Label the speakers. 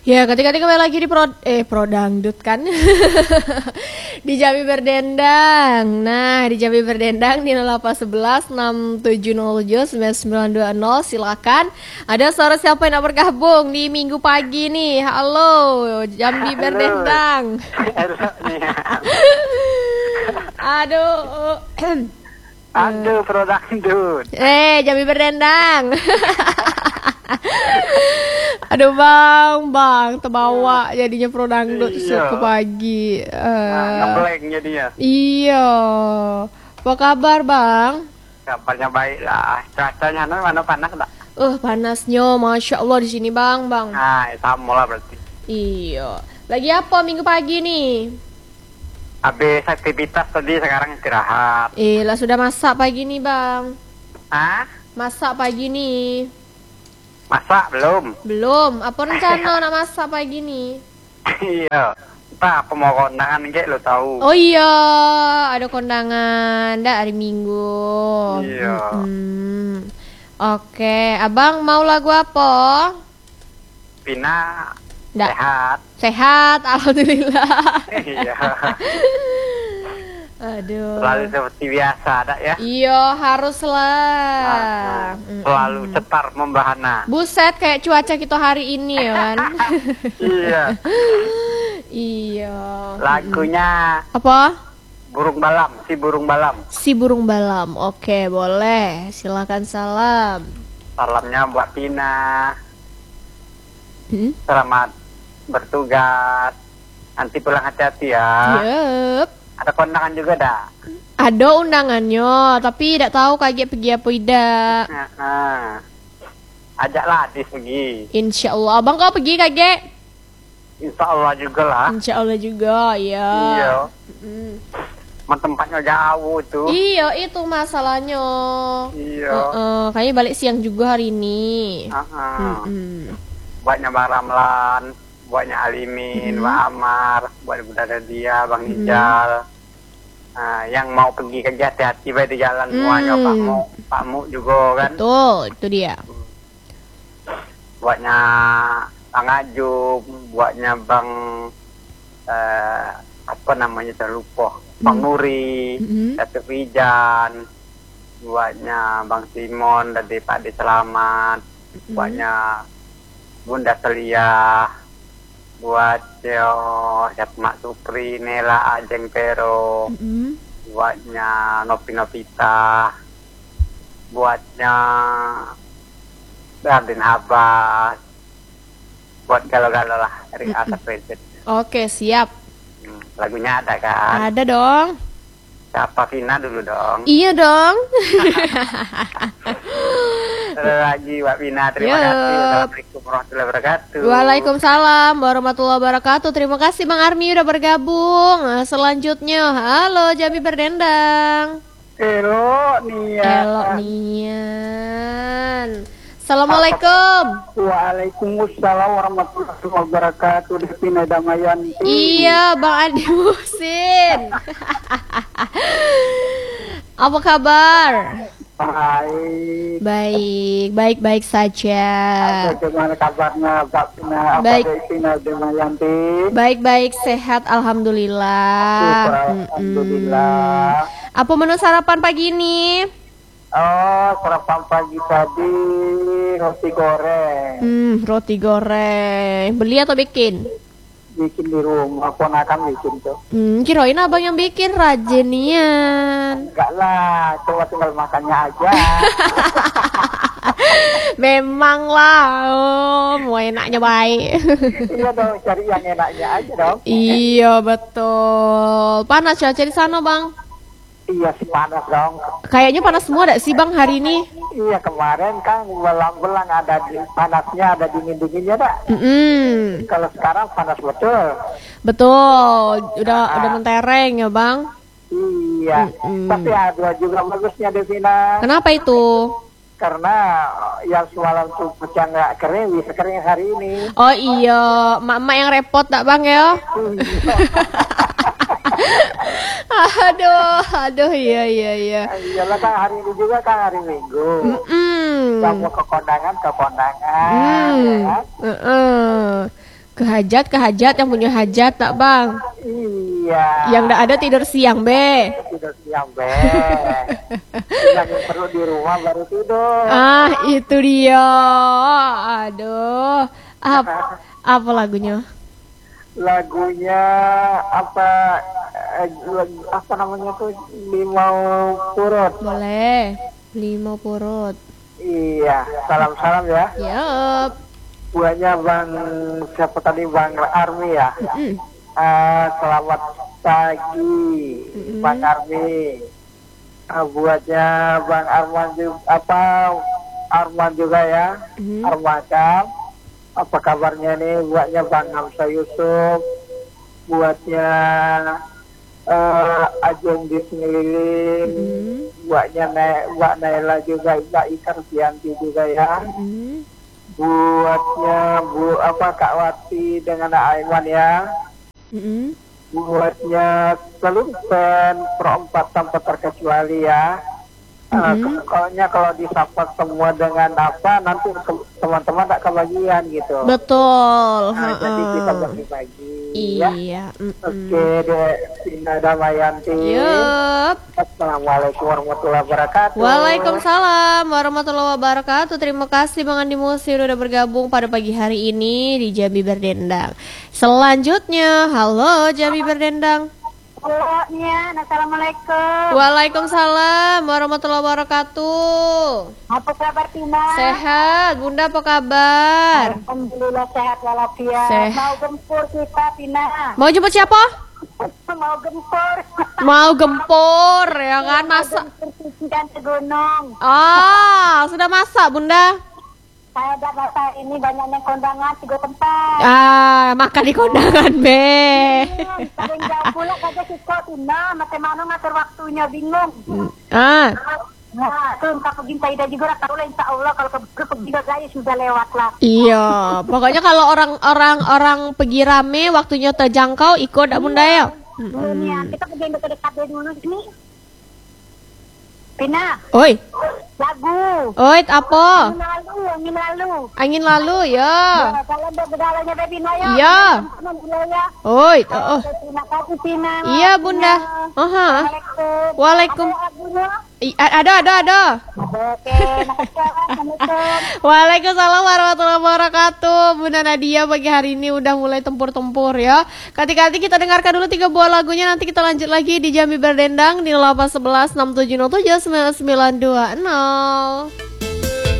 Speaker 1: Ya, ketika kembali lagi di Pro Dangdut kan. Di Jambi Berdendang. Nah, di Jambi Berdendang di 0811 6707 9920 silakan. Ada suara siapa yang nak bergabung di Minggu pagi nih? Halo, Jambi Berdendang. Aduh.
Speaker 2: Aduh, Pro Dangdut.
Speaker 1: Jambi Berdendang. Aduh bang, terbawa jadinya Pro Dangdut ke pagi.
Speaker 2: Ngeblank jadinya.
Speaker 1: Iya. Apa kabar bang?
Speaker 2: Kabarnya baik lah. Cuacanya mana panas tak?
Speaker 1: Panasnya, masya Allah di sini bang.
Speaker 2: Nah, sama lah berarti.
Speaker 1: Iya. Lagi apa minggu pagi nih?
Speaker 2: Habis aktivitas tadi, sekarang istirahat.
Speaker 1: Lah sudah masak pagi nih bang.
Speaker 2: Hah?
Speaker 1: Masak pagi nih.
Speaker 2: Masak belum?
Speaker 1: Belum. Apa rencana nak masak pagi nih?
Speaker 2: Iya. Apa mau kondangan kayak lo tahu?
Speaker 1: Oh iya, ada kondangan dah hari Minggu.
Speaker 2: Iya.
Speaker 1: Oke, abang mau lagu apa?
Speaker 2: Pina
Speaker 1: Nggak.
Speaker 2: sehat.
Speaker 1: Alhamdulillah.
Speaker 2: Iya.
Speaker 1: Aduh.
Speaker 2: Selalu seperti biasa ada ya.
Speaker 1: Iya, haruslah.
Speaker 2: Selalu cetar membahana.
Speaker 1: Buset, kayak cuaca kita hari ini ya kan.
Speaker 2: Iya.
Speaker 1: Iya.
Speaker 2: Lagunya
Speaker 1: Apa?
Speaker 2: Burung Balam, si Burung Balam.
Speaker 1: Si Burung Balam. Oke, boleh. Silakan salam.
Speaker 2: Salamnya buat Pina. Selamat bertugas. Nanti pulang hati-hati ya.
Speaker 1: Yup.
Speaker 2: Ada kondangan juga dah.
Speaker 1: Ada undangannya, tapi tidak tahu kaget pergi apa tidak.
Speaker 2: Ajaklah Adis pergi.
Speaker 1: Insya Allah. Abang kau pergi kaget?
Speaker 2: Insya Allah juga lah.
Speaker 1: Insya Allah juga, ya.
Speaker 2: Iya. Tempatnya jauh tuh.
Speaker 1: Iya, itu masalahnya.
Speaker 2: Iya.
Speaker 1: Kayaknya balik siang juga hari ini.
Speaker 2: Buatnya Bang Ramlan, buatnya Alimin, Bang Amar, buat Bunda Nadia, Bang Ijal. Yang mau pergi kerja hati-hati baik di jalan semuanya, Pak Mu juga kan.
Speaker 1: Betul, itu dia.
Speaker 2: Buatnya Bang Ajub, buatnya Bang apa namanya terlupa, Bang Nuri, Datuk Wijan, buatnya Bang Simon dari Pak De Selamat, buatnya Bunda Selia, buat Mak Supri, Nela, Ajeng Pero, buatnya Nopita, buatnya Bardin Abbas, buat galau-galau lah dari Asap Reset.
Speaker 1: Oke, siap.
Speaker 2: Lagunya ada kan?
Speaker 1: Ada dong.
Speaker 2: Siapa Vina dulu dong?
Speaker 1: Iya dong.
Speaker 2: Lagi Mbak Vina, terima kasih. Assalamualaikum warahmatullahi wabarakatuh.
Speaker 1: Waalaikumsalam warahmatullahi wabarakatuh. Terima kasih Bang Armi udah bergabung. Selanjutnya, halo Jambi Berdendang.
Speaker 2: Halo
Speaker 1: Nian. Assalamualaikum.
Speaker 2: Waalaikumsalam warahmatullahi wabarakatuh. Devina Damayanti.
Speaker 1: Iya, Bang Adi Musin. Apa kabar? Baik saja.
Speaker 2: Bagaimana kabarnya Mbak Pina? Devina Damayanti?
Speaker 1: Baik, sehat alhamdulillah.
Speaker 2: Alhamdulillah.
Speaker 1: Apa menu sarapan pagi ini?
Speaker 2: Sarapan pagi tadi roti goreng.
Speaker 1: Roti goreng. Beli atau bikin?
Speaker 2: Bikin di rumah, ponakan bikin tuh.
Speaker 1: Kirain abang yang bikin, rajinian.
Speaker 2: Enggak lah, cuma tinggal makannya aja.
Speaker 1: Memang lah, mau enaknya baik.
Speaker 2: Iya dong, cari yang enaknya aja dong.
Speaker 1: Iya betul. Panas cuaca di sana bang?
Speaker 2: Iya sih panas dong.
Speaker 1: Kayaknya panas semua gak sih bang hari ini?
Speaker 2: Iya kemarin kan belang-belang ada panasnya, ada dingin-dinginnya dah. Kalau sekarang panas betul.
Speaker 1: Betul, udah mentereng ya bang.
Speaker 2: Iya. Tapi ada juga bagusnya Devina.
Speaker 1: Kenapa itu?
Speaker 2: Karena yang semalam tuh pecah nggak kering, bisa kering hari ini.
Speaker 1: Oh iya, mak-mak yang repot tak bang ya? Aduh, iya.
Speaker 2: Iyalah kan hari ini juga kan hari Minggu. Kamu ke kondangan. Ya.
Speaker 1: Kehajat yang punya hajat tak bang?
Speaker 2: Iya.
Speaker 1: Yang nggak ada tidur siang be.
Speaker 2: Tidur siang be. Yang perlu di rumah baru tidur.
Speaker 1: Ah itu dia. Aduh. Apa lagunya?
Speaker 2: Lagunya apa? Apa namanya tuh? Limau Purut.
Speaker 1: Boleh. Limau Purut.
Speaker 2: Iya. Salam-salam ya.
Speaker 1: Yup.
Speaker 2: Buahnya Bang siapa tadi Bang Army ya.
Speaker 1: Mm-mm.
Speaker 2: Selamat pagi Bang Army. Buatnya Bang Arman juga Arman juga ya. Armakam. Apa kabarnya nih? Buatnya Bang Hamsa Yusuf. Buatnya Ajeng di Sengeliling. Buatnya Mbak Naila juga, Mbak Ika Rupianti juga ya. Buatnya Kak Wati dengan Aiman ya. Buatnya seluruh fan Pro 4 tanpa terkecuali ya. Pokoknya kalau disapa semua dengan apa nanti teman-teman tak kebagian gitu.
Speaker 1: Betul.
Speaker 2: Jadi kita bagi-bagi
Speaker 1: Iya.
Speaker 2: ya. Oke deh, Vina Damayanti.
Speaker 1: Yup.
Speaker 2: Assalamualaikum warahmatullahi wabarakatuh.
Speaker 1: Waalaikumsalam warahmatullahi wabarakatuh. Terima kasih Bang Andi Musi udah bergabung pada pagi hari ini di Jambi Berdendang. Selanjutnya, halo Jambi Berdendang.
Speaker 3: Assalamualaikum.
Speaker 1: Waalaikumsalam warahmatullahi wabarakatuh.
Speaker 3: Apa kabar Tina?
Speaker 1: Sehat, Bunda apa kabar?
Speaker 3: Alhamdulillah sehat walafiat.
Speaker 1: Sehat.
Speaker 3: Mau gempur kita Tina.
Speaker 1: Mau jemput siapa?
Speaker 3: Mau gempur.
Speaker 1: Mau gempur ya kan, masak.
Speaker 3: Dan ke gunung.
Speaker 1: Ah, sudah masak Bunda?
Speaker 3: Saya ada masa ini banyaknya kondangan 3 tempat.
Speaker 1: Ah, makan di kondangan be.
Speaker 3: Sering jauh pula kaja kita Tina. Macam mana ngatur waktunya bingung.
Speaker 1: Ah,
Speaker 3: Nah, tuh entah pergi Ida juga tahu lah insya Allah kalau pergi gaya sudah lewat lah.
Speaker 1: iya. Pokoknya kalau orang pergi rame, waktunya terjangkau, ikut dak Bunda ya.
Speaker 3: Dunia kita pergi dekat-dekat dulu ini. Pina,
Speaker 1: Oi,
Speaker 3: lagu.
Speaker 1: oi, apa?
Speaker 3: Angin lalu.
Speaker 1: Angin lalu ya.
Speaker 3: Kalau ada bedalanya baby Naya.
Speaker 1: Iya. Oi,
Speaker 3: Terima kasih Pina.
Speaker 1: iya Bunda. Aha.
Speaker 3: Assalamualaikum.
Speaker 1: Waalaikum.
Speaker 3: Ada lagunya?
Speaker 1: Ada.
Speaker 3: Oke, makasih. Assalamualaikum.
Speaker 1: Waalaikumsalam warahmatullahi wabarakatuh. Bunda Nadia pagi hari ini udah mulai tempur-tempur ya. Kati-kati kita dengarkan dulu 3 buah lagunya. Nanti kita lanjut lagi di Jambi Berdendang di 811 6707 9920.